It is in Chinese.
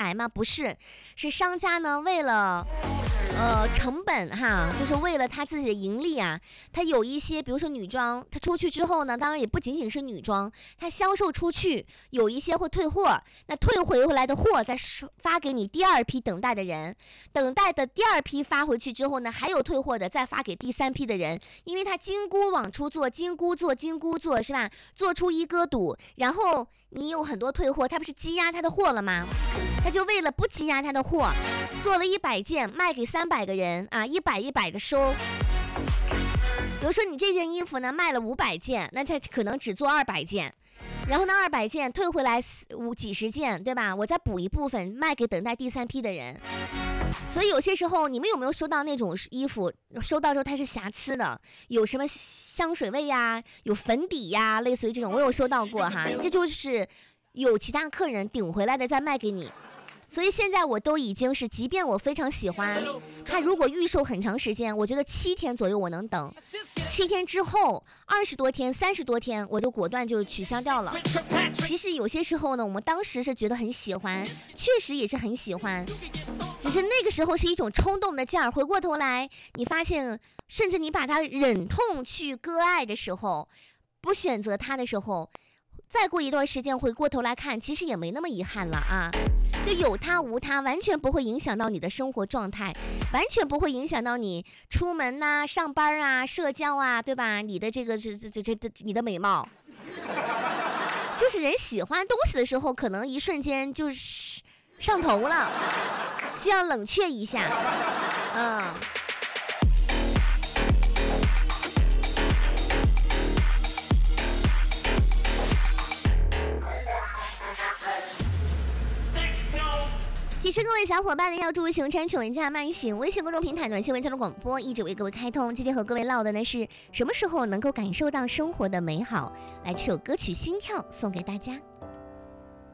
来吗？不是，是商家呢为了成本哈，就是为了他自己的盈利啊，他有一些比如说女装，他出去之后呢，当然也不仅仅是女装，他销售出去有一些会退货，那退回来的货再发给你第二批等待的人，等待的第二批发回去之后呢，还有退货的再发给第三批的人，因为他金箍往出做，金箍做是吧？做出一个堵，然后你有很多退货，他不是积压他的货了吗？他就为了不积压他的货，做了100件卖给300个人啊，100的收。比如说你这件衣服呢卖了500件，那他可能只做200件，然后呢200件退回来几十件，对吧？我再补一部分卖给等待第三批的人。所以有些时候你们有没有收到那种衣服，收到之后它是瑕疵的，有什么香水味呀，有粉底呀，类似于这种，我有收到过哈，这就是有其他客人顶回来的再卖给你。所以现在我都已经是，即便我非常喜欢它，如果预售很长时间，我觉得7天左右我能等，7天之后20多天30多天我就果断就取消掉了。其实有些时候呢，我们当时是觉得很喜欢，确实也是很喜欢，只是那个时候是一种冲动的劲儿，回过头来你发现，甚至你把它忍痛去割爱的时候，不选择它的时候，再过一段时间回过头来看，其实也没那么遗憾了啊。就有它无它完全不会影响到你的生活状态，完全不会影响到你出门呐、上班啊、社交啊，对吧？你的这个你的美貌，就是人喜欢东西的时候，可能一瞬间就是上头了，需要冷却一下，提示各位小伙伴要注意行山犬文家慢行，微信公众平台暖心文交流广播一直为各位开通。今天和各位唠的呢是什么时候能够感受到生活的美好，来这首歌曲《心跳》送给大家。